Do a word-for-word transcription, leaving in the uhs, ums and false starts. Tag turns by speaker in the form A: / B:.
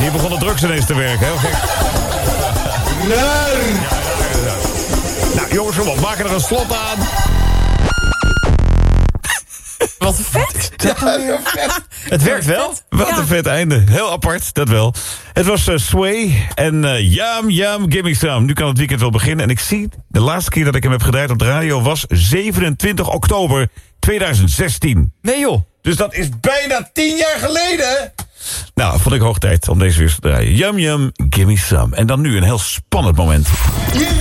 A: Hier begonnen drugs ineens te werken, heel gek.
B: Nee.
A: Ja, ja, ja, ja. Nou, jongens, kom op, maak er een slot aan.
C: Wat vet.
B: Ja, heel vet.
A: Het werkt wel. Wat
C: Ja.
A: een vet einde. Heel apart, dat wel. Het was uh, Sway en uh, Yum Yum Gimme Some. Nu kan het weekend wel beginnen. En ik zie, de laatste keer dat ik hem heb gedraaid op de radio was zevenentwintig oktober tweeduizend zestien.
C: Nee joh.
A: Dus dat is bijna tien jaar geleden. Nou, vond ik hoog tijd om deze weer te draaien. Yum Yum Gimme Some. En dan nu een heel spannend moment.